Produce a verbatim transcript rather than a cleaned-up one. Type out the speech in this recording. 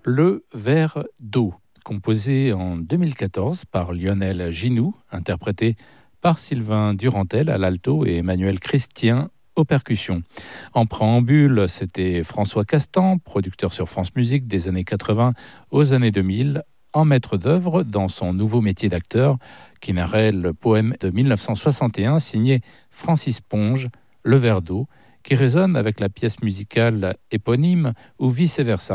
Le verre d'eau, composé en deux mille quatorze par Lionel Ginoux, interprété par Sylvain Durantel à l'alto et Emmanuel Christien aux percussions. En préambule, c'était François Castan, producteur sur France Musique des années quatre-vingts aux années deux mille, en maître d'œuvre dans son nouveau métier d'acteur, qui narrait le poème de mille neuf cent soixante et un signé Francis Ponge, Le verre d'eau, qui résonne avec la pièce musicale éponyme ou vice-versa,